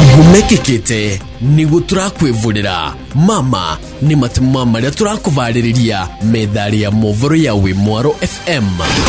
Ugumekekete nigo turakwivurira mama ni matuma maria turakuvariria medali ya movoro ya Wimwaro FM.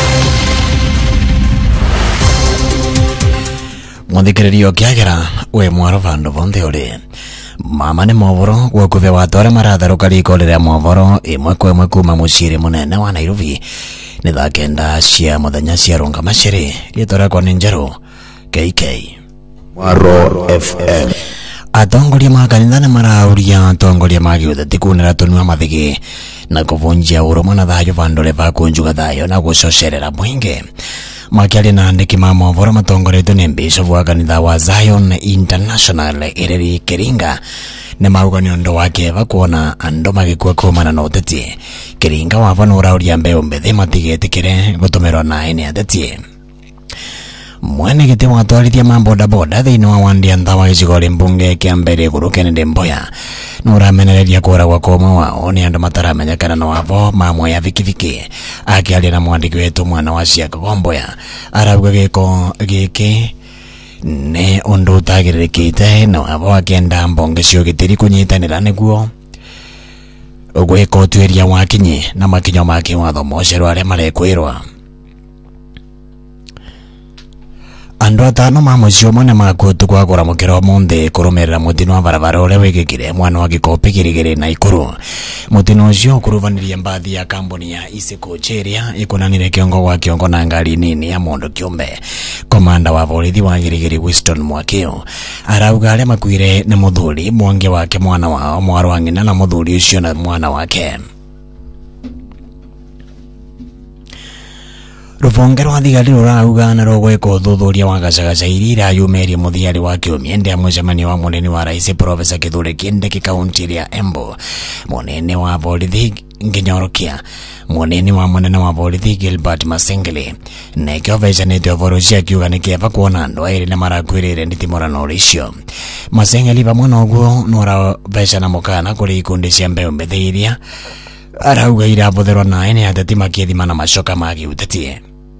Muthikiririo kiagera Wimwaro vandu vonthe uri mama ni movoro gwakuve watore maratharuka riko riria movoro imwe kwa imwe kuma muciri munene wa Nairobi ni thaa kenda cia muthenya cia runga maciri rietoragwo ni Njeru KK Wimwaro FM. Atongoria makanitha ni marauria atongoria magiutheti kunira tunua mathigi na kuvunjia urumwe na thayo vandole va kunjuga thayo na gucocerera mwingi. Makiari na andiki ma movoro matongoretwo ni Bishop wa kanitha wa Zion International Ireri Kiringa ni mauga ni undu wake va kuona andu magikua kumana na uteti. Kiringa wava no urauria mbeu mbithi matigetikire gutumirwo na ene ateti. Mwene giti watwarithia mabodaboda thiini wa wandia nthawa gicigo ri mbunge kia mbere iguru Kennedy Mboya nuramenereria kuragwa kumwe wao ni andu mataramenyekana na wavo mamwe ya vikiviki. Akiaria na mwandiki wetu mwana wa Ciaka Mboya arauga giko giki ne undu utagiririkite na wavo akienda mbonge cio gitiri kunyitanira niguo gwika utuiria wakinyi na makinyo make watho mocerwa aria marekwirwa. Andu atano mamucio mone makutu kwa kuramukira munthi kurumirira mutino wa barabara uria wikikire mwana wa Gikope Girigiri na Ikuru. Mutino ucio kuruvanirie mbathi ya kambuni ya Isiko Cheria ikunanire kiongo wa kiongo na ngari nini ya mundu kiumbe. Komanda wa borithi wa Girigiri Winston Mwakio arauga aria makuire ni muthuri mwangi wake mwana wao mwaro wa ngina na muthuri ucio na mwana wake. Ruvonge rwa thigari rurauga na rugwika uthuthuria wa gacagaca iria irayumiria muthiari wa kiumia ndi ya mucemanio wa munene wa rais Profesa Kithure Kindiki kaunti ya Embu. Munene wa borithi Nginyorokia munene wa munene wa borithi Gilbert Masengeli nekio vecanite uvoro cia kiuga nikieva kuona andu airi ni marakwirire nditimurano ucio. Masengeli vamwe noguo nuravecana mukana kuri ikundi cia mbeu mbithi iria arauga iravuthirwa na ene ateti makithima na macoka magiutetie.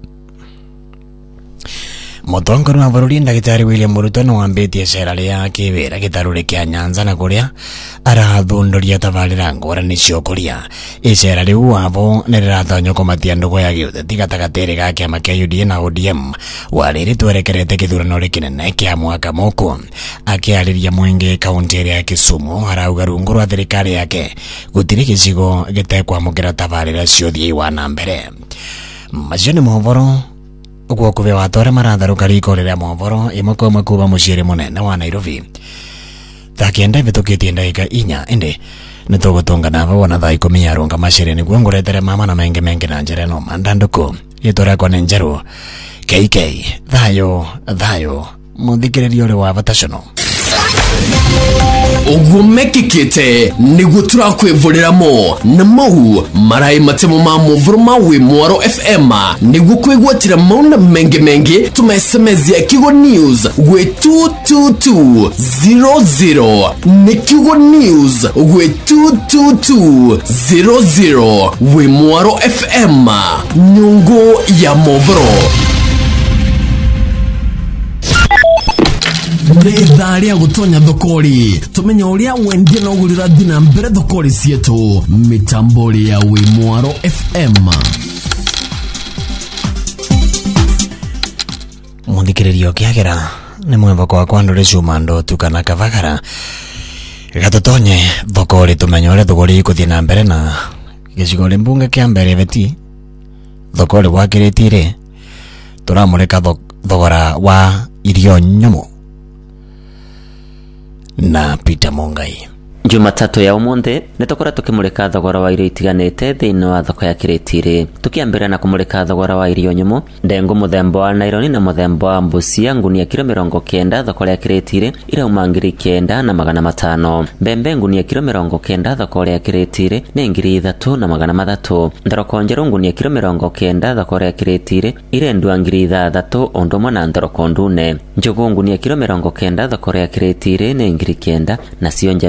Mutongoria wa bururi Ndagitari William Ruto no wambitie cera ria kiwira gitaruri kia Nyanza na kuria arathunduria tabarira ngurani cio kuria. Icera riu wavo niriratonyo kumatia ndugu ya giutheti gatagatiri ga kiama kia UDA na ODM wariri twerekerete githurano rikinene kia mwaka muku. Akiariria mwingi kaunti ya Kisumu arauga rungu rwa thirikari yake gutiri gicigo gitekwamukira tabarira cio thii wa na mbere. Macio ni movoro uguo kuve watore maratharuka riko riria movoro imwe kwa imwe kuva muciri munene wa Nairobi. Thakienda vitukitie ndagika inya indi nitugutungana ava wona thaa 10 ya runga maciri niguo nguretere mama na mengi na njira no mandanduku giturakwa ni Njeru KK thayo muthikiririo uri wa batacono. Ugumekekete nigo turakwivuriramo na mau marai matemo ma movoro ma Wimwaro FM nigo kwigwatira mauna mengi tuma SMS ya Kigo News gwe 22200 ni Kigo News gwe 22200 Wimwaro FM nyungu ya movoro. Nethari ya gutonya thokori tumenya uria wendie no gurira dina mbere thokori cietu mitambori ya Wimwaro FM. Muthikiririo kiagera ni mwevoko wa kwandure cumando tukana kavagara gatutonye thokori tumenya uria thokori ikuthie na mbere na gicigo ri mbunge kia mbere veti thokori wakiritire turamurika thogora wa irio nyomo na Peter Mongai. Jumatatu ya umuthi nitukora tukimurika thogora wa irio itiganite thiini wa thoko ya Kiritiri. Tukiambira na kumurika thogora wa irio nyumu ndengu muthemba wa naironi na muthemba wa mbucia ngunia kilo 90 thoko ya Kiritiri irauma 9,500. Mbembe ngunia kilo 90 thoko ya Kiritiri ni 3,300. Ndoroko njeru ngunia kilo 90 thoko ya Kiritiri irendwa 3,000 ondomwe na ndoroko ndune. Njugu ngunia kilo 90 thoko ya Kiritiri ni 9,000 na cio njave ngunia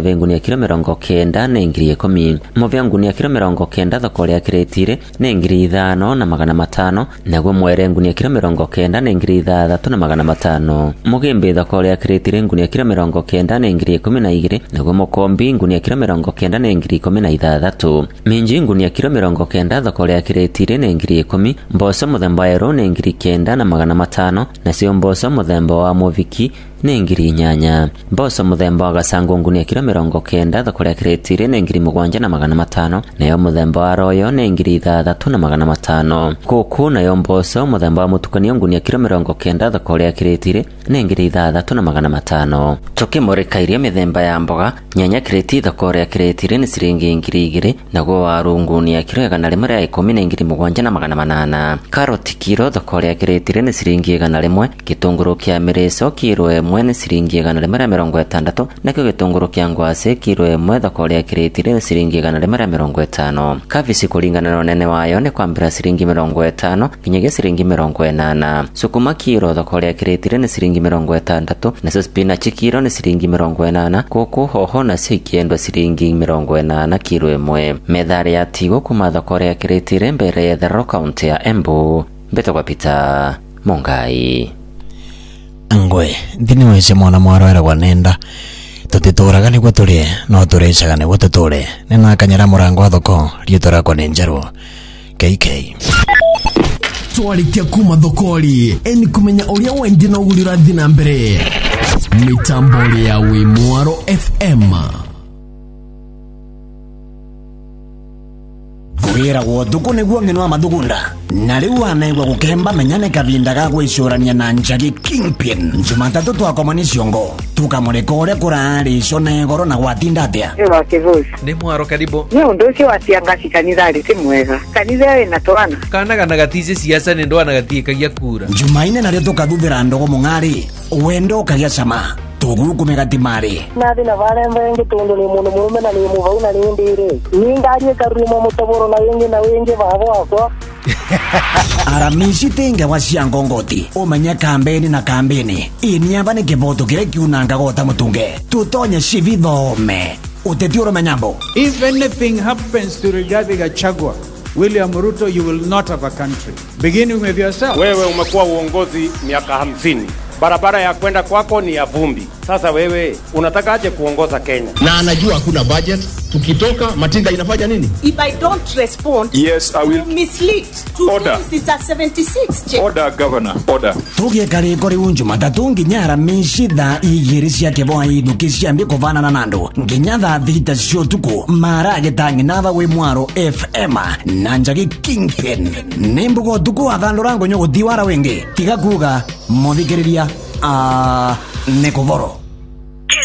kilo 90 na ngiri 10. Movya ngunia kilo 90 thoko ria kiretire na ngiri 5,500, naguo mwere ngunia kilo 90 na ngiri 3,500. Mugimbi thoko ria kiretire ngunia kilo 90 na ngiri 12, naguo mukombi ngunia kilo 90 na ngiri 16. Minji ngunia kilo 90 thoko ria kiretire na ngiri 10. Mboco muthemba ero na ngiri 9,500, nacio mboco muthemba wa muviki na ngiri 8. Mboco muthemba wa gacango ngunia kilo 90 thoko ria kiretire na ngiri 7,500, nayo muthemba wa royo na ngiri 3,500. Kuku nayo mboco muthemba wa mutukanio ngunia kilo 90 thoko ria kiretire na ngiri 3,500. Tukimurika irio mithemba ya mboga, nyanya kireti thoko ria kiretire ni ciringi ngiri 2, naguo waru ngunia kilo 100 ria 10 na ngiri 7,800. Karoti kilo thoko ria kiretire ni ciringi 100, gitunguru kia mireso kilo 1 ni ciringi 160, nakio gitunguru kia ngwase kilo 1 thoko ria kiretire ni ciringi 150. Kabici kuringana na unene wayo ni kwambira ciringi 50 nginyagia ciringi 80. Sukuma kilo thoko ria kiretire ni ciringi 60, nacio spinach kilo ni ciringi 80. Kuku hoho nacio ikiendwa ciringi 80 kilo 1. Methari ya tigo kuma thoko ria kiretire mbere ya Thero kaunti ya Embu. Beto kwa Peter Mungai. Angwe ndini wese mwana mwaro era gwanenda tutituraga niguo turie no turecaga niguo tuture nina kanyara murango wa thoko rietora kwa nenjero KK twarikia kuma thokori eni kumenya uria wendi na ugurira thina mbere mitambo ya Wimwaro FM. Kuhira wotuku niguo ngeno wa mathugunda na riu anaigwa gukemba menyane kavinda ga gwicurania na Njagi Kingpin. Jumatatu twakomani ciongo tukamurika uria kurari ico na igoro na gwatinda atia ewa kivusi ni mwaro karibu ni undu ucio watiangasi kanitha ri ti mwega kanitha ina twana kanaga na gatice siasa ni ndwana gatiikagia kura Jumaine nario tukathuthira ndogo mung'ari wendo kagia sama tuguku megatimari na thina barembe tundu ni mundu murume na ni muvau na ni ndire ni ngari karimo mutoboro na wengi babo akwa Aramisi tenge wa ciangongoti umenya kambeni na kambeni iniamba ni kivoto kire kiunanga gota mutunge tutonye civithome uteti uramenyambo. If anything happens to Rigathi Gachagua, William Ruto, you will not have a country. Beginning with yourself. Wewe umekuwa uongozi miaka 50. Barabara ya kwenda kwako ni ya vumbi. Sasa wewe unataka aje kuongoza Kenya? Na anajua hakuna budget. Tukitoka Matinda inafanya nini? If I don't respond, yes, I will mislead. Order. It's a 76 check. Order, Governor. Order. Tugie kariko riu Jumatatu nginya Aramisi thaa 2 cia kivwai thuki ciambie kuvana na nandu nginya thaa 6 cia utuku marage tangi nava Wimwaro FM na Njagi Kingpin nimbugo utuku wa thandura ngonyo gutiwara wingi tiga kuga muthikiriria nikuvoro.